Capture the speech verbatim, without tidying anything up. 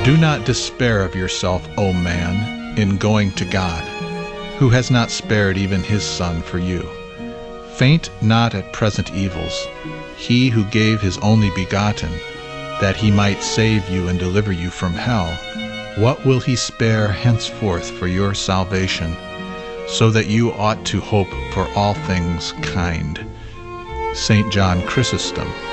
Do not despair of yourself, O man, in going to God, who has not spared even his Son for you. Faint not at present evils. He who gave his only begotten, that he might save you and deliver you from hell, what will he spare henceforth for your salvation, so that you ought to hope for all things kind. Saint John Chrysostom.